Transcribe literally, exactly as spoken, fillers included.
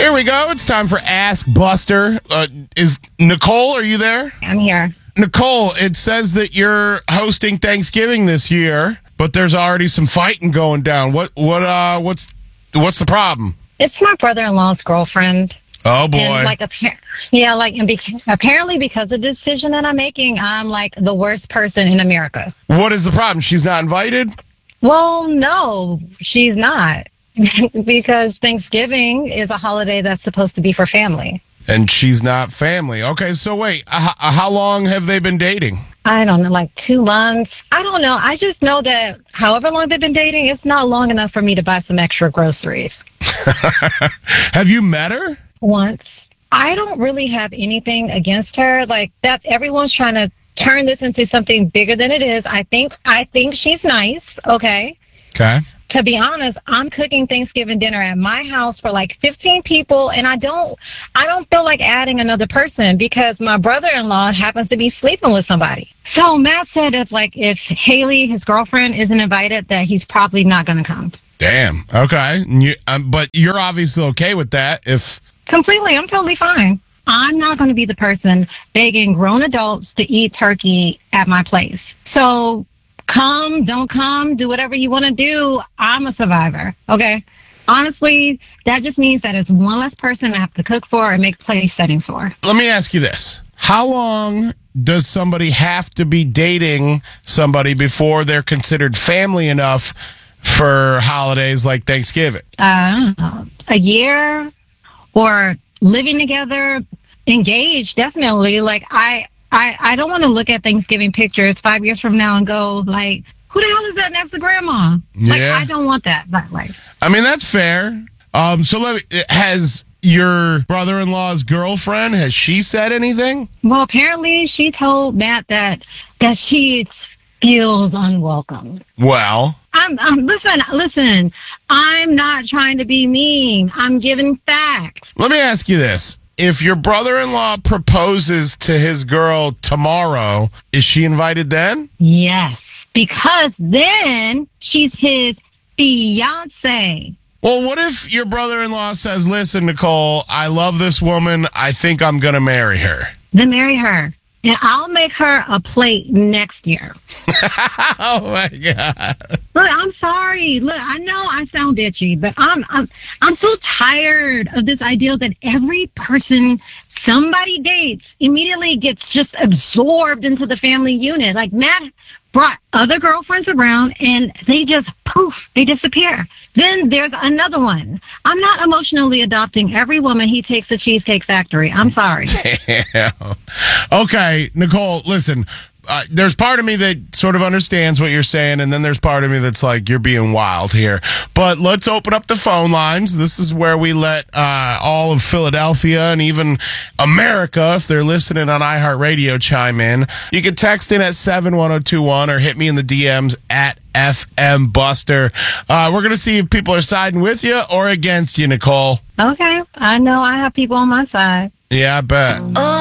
Here we go. It's time for Ask Buster. Uh, is Nicole, are you there? I'm here. Nicole, it says that you're hosting Thanksgiving this year, but there's already some fighting going down. What what uh what's what's the problem? It's my brother-in-law's girlfriend. Oh boy. And like, appa- yeah, like, and be- apparently because of the decision that I'm making, I'm like the worst person in America. What is the problem? She's not invited? Well, no, she's not. Because Thanksgiving is a holiday that's supposed to be for family. And she's not family. Okay, so wait, uh, how long have they been dating? I don't know, like two months. I don't know. I just know that however long they've been dating, it's not long enough for me to buy some extra groceries. Have you met her? Once. I don't really have anything against her. Like, that's everyone's trying to turn this into something bigger than it is. I think I think she's nice. Okay. Okay. To be honest, I'm cooking Thanksgiving dinner at my house for like fifteen people, and I don't I don't feel like adding another person because my brother-in-law happens to be sleeping with somebody. So Matt said if like if Haley, his girlfriend, isn't invited, that he's probably not going to come. Damn. Okay. You, um, but you're obviously okay with that if... Completely. I'm totally fine. I'm not going to be the person begging grown adults to eat turkey at my place. So come, don't come, do whatever you want to do. I'm a survivor. Okay. Honestly, that just means that it's one less person I have to cook for and make place settings for. Let me ask you this. How long does somebody have to be dating somebody before they're considered family enough for holidays like Thanksgiving? Uh, I don't know, a year or living together, engaged, definitely. Like, I, I, I don't want to look at Thanksgiving pictures five years from now and go, like, who the hell is that next to grandma? Like, Yeah. I don't want that, that life. I mean, that's fair. Um, so let me, has your brother-in-law's girlfriend, has she said anything? Well, apparently she told Matt that that she feels unwelcome. Well, I'm, I'm listen, listen. I'm not trying to be mean. I'm giving facts. let me ask you this. If your brother-in-law proposes to his girl tomorrow, is she invited then? Yes, because then she's his fiance. Well, what if your brother-in-law says, listen, Nicole, I love this woman. I think I'm going to marry her. Then marry her, and I'll make her a plate next year. Oh, my God. Look, I'm sorry. Look, I know I sound bitchy, but I'm I'm I'm so tired of this idea that every person somebody dates immediately gets just absorbed into the family unit. Like, Matt brought other girlfriends around and they just poof, they disappear. Then there's another one. I'm not emotionally adopting every woman he takes to Cheesecake Factory. I'm sorry. Damn. Okay, Nicole, listen. Uh, there's part of me that sort of understands what you're saying, and then there's part of me that's like, you're being wild here. But let's open up the phone lines. This is where we let uh, all of Philadelphia and even America, if they're listening on iHeartRadio, chime in. You can text in at seven one zero two one or hit me in the D Ms at F M Buster. Uh, we're going to see if people are siding with you or against you, Nicole. Okay, I know I have people on my side. Yeah, I bet.